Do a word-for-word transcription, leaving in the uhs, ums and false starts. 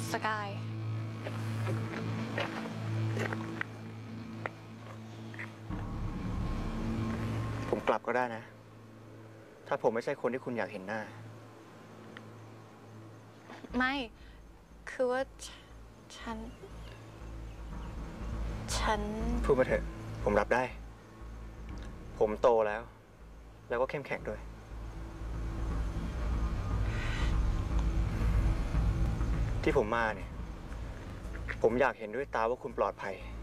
สกายผมกลับก็ได้นะ ถ้าผมไม่ใช่คนที่คุณอยากเห็นหน้าไม่ คือว่าฉัน ฉันพูดมาเถอะ ผมรับได้ ผมโตแล้ว แล้วก็เข้มแข็งด้วย ที่ผมมาเนี่ย ผมอยากเห็นด้วยตาว่าคุณปลอดภัย